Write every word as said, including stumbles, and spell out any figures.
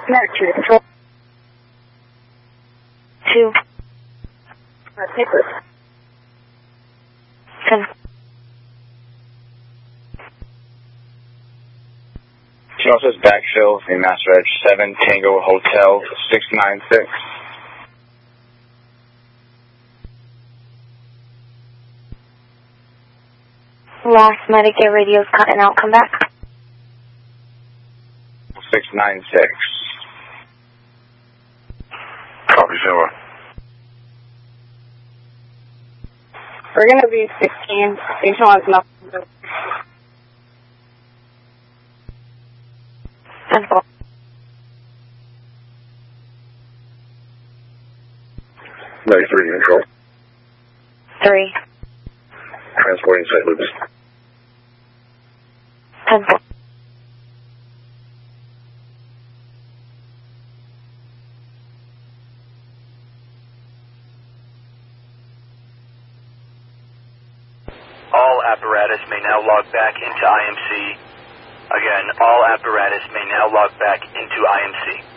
American Control. Two. Uh, papers. Ten. She says backfill in Master Edge seven Tango Hotel six nine six. Last Medicare radio's cutting out. Come back. six nine six. Copy, Silver. We're going to be sixteen. Station wants nothing. Simple. ninety-three, control. Three. Transporting Saint Louis. Simple. All apparatus may now log back into I M C. Again, all apparatus may now log back into I M C.